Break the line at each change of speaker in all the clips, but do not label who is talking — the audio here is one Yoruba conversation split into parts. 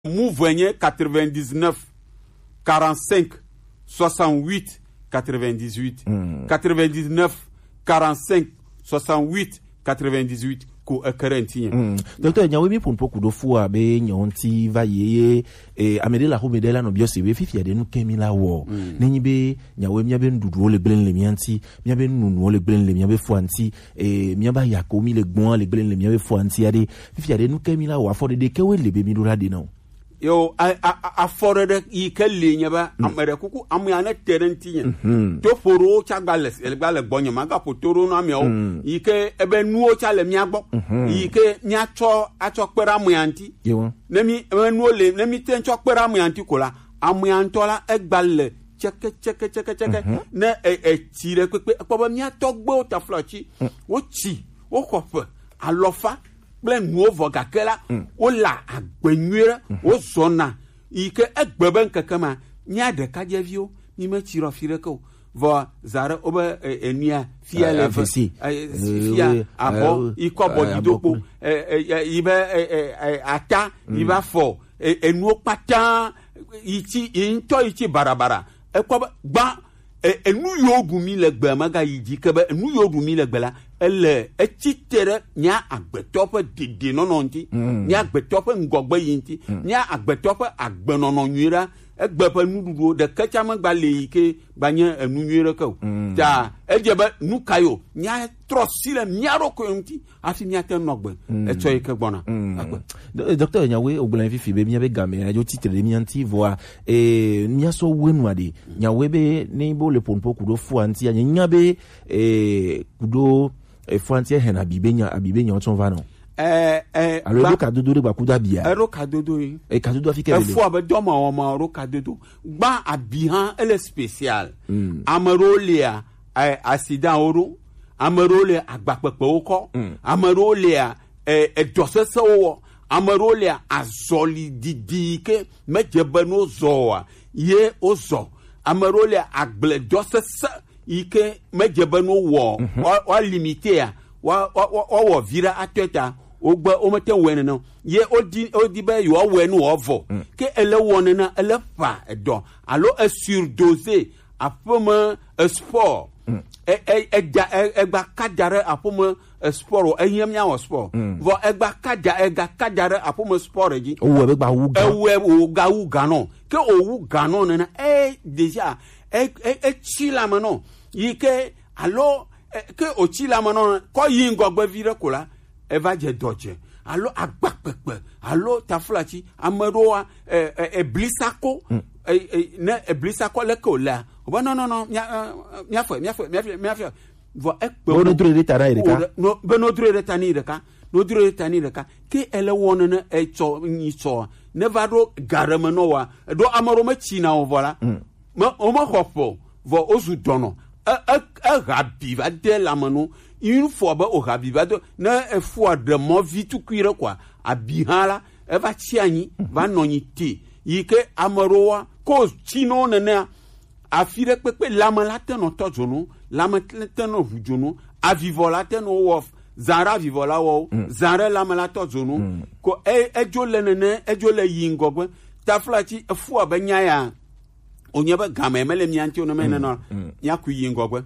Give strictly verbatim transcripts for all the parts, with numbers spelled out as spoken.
Mouvenye quatre-vingt-dix-neuf quarante-cinq soixante-huit quatre-vingt-dix-huit mm. quatre-vingt-dix-neuf quarante-cinq soixante-huit quatre-vingt-dix-huit ko akarantinya
mm. Docteur nyawe mi pon poku do fua be nyonti va yeye e amede la homedela no biose be fifi ade no kemila wo mm. nenyi be nyawe mia be ndudu le glen le mianti mia be nunu le glen le mia be fuanti e mia ba yakomi le gbon le glen le mia be fuanti ade fifi ade no kemila wo afode de kewe le be mi do rade no
yo a a a fore de yi kelle nyaba amere kuku amyana terentinya to foro cha gales el gale gbonyo maga potoro no amyo yi ke ebe nuo cha le miagbo yi ke nya cho acho pera amyanti nemi ebe nuo le nemi ten cho pera amyanti kola amyantola egbale cheke cheke cheke cheke ne e e tire pepe poba mia togbo ta flachi wo chi wo kofe alofa plein nouveau gakela o la agbenyure o zona ike egbeben kakama nya de kadjevio ni me tiro fireko vo zare obe enia fiele fia abo ikobo didoko ibe ata iba fo enu pata ichi into ichi barabara ekoba gba enu yogumi legbe maga yiji kebe enu yogumi legbe la ele etitere nya agbetope dede nononti nya agbetope ngogbe yinti nya agbetope agbenono nyira egbepe nududo de kachama gba leike banye enu nyira ko ta ejebe nukayo nya trosile miaro ko yonti afi nya ten nogbe eto ike gbona
docteur nyawe ogbolan fifi be miabe game ajo titre mianti voa e nya so wenu ade nyawe be ni bo le ponpo kudo fu anti anya nyabe e kudo e frontier hen abibenya abibenya oton va non
eh eh
alors le cadeau de gba kuda bia
e ro cadeau yi
e cadeau do fi kele
e fo abedo ma o ma ro cadeau gba abihan ele spécial amarolia eh accident oro amarolia agbapepe oko amarolia eh e dosese wo amarolia azolididike mejebeno zoa ye ozo amarolia agble dosese ike mejebeno wo wa limité ya wa wa wa vira ateta ogba o mete wene no ye odi odi be yo wenu ovo ke ele wone na ele fa edo alo e surdosé apoma sport e e e gba kadare apoma sport e yem nya wo sport vo e gba kaja e ga kadare apoma sport ji
o we gba wu ga
e we o ga wu ga no ke o wu ga no na e déjà e e chila mano yike alo ke ochila mano ko yingo gbe vire kola e va je doje alo agbapepe alo taflachi amaroa e e blisako e ne e blisako le kola bo no no no mia mia fo mia fo mia fo vo e pe
no dure de tara ireka
no be no dure de tani ireka no dure de tani ireka ke ele wona na e cho ni cho ne va do garama no wa do amaro ma china o vola ma o ma khofo vo ozu dono e e rabi va de la mano une fois ba o rabi va de na e fois de mo vitu kuire kwa abihala e va chiani va nonyiti yike amaroa ko chino nene afire pepe lama lateno tojono lama lateno vujono avivola teno wof zara vivola wo zara lama latojono ko e ejo lenene ejo le yingogwe taflachi e fois ba nyaya onyeba game mele mianti ono mena no nyaku yingogwe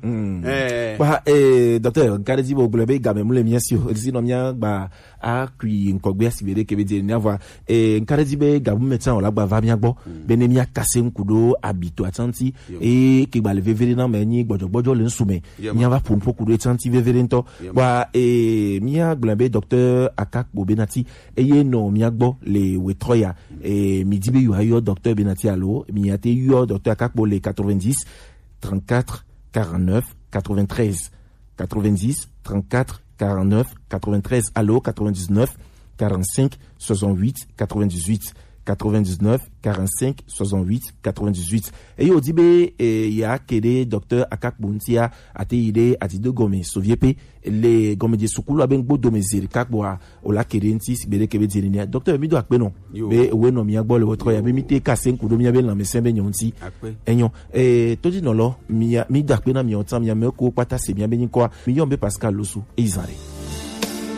eh ba eh docteur karezi bo glebe game mele miasio sino mia ba a kui nkogbe asibere kebe di ni avoir eh karezi be gabu médecin la gba va mia gbo bene mia kase nkudo habito atanti e ke gba le vevere na meni gbojogbojo le nsume mia va pour pokudo atanti vevere nto ba eh mia glebe docteur akak bo benati eye no mia gbo le wetroya eh midibe yo ayo docteur benati allo mia te yo docteur Akakbo les quatre-vingt-dix trente-quatre quarante-neuf quatre-vingt-treize quatre-vingt-dix trente-quatre quarante-neuf quatre-vingt-treize allo quatre-vingt-dix-neuf quarante-cinq soixante-huit quatre-vingt-dix-huit quatre-vingt-dix-neuf quarante-cinq soixante-huit quatre-vingt-dix-huit et yo dibe e ya kede docteur Akakbo ntia ate ide ati de gome soviepe le gome de sukulu aben gbo domezir kakbo o la kede nti sibere kebe direnia docteur mi do akpe non be we no mi agbo le wotro ya be mi te kase nkudo mi abel na me sembe nyonti enyon e to di no lo mi mi do akpe na mi ontan mi me ko pata se mi aben ko mi yombe Pascal Losu e izare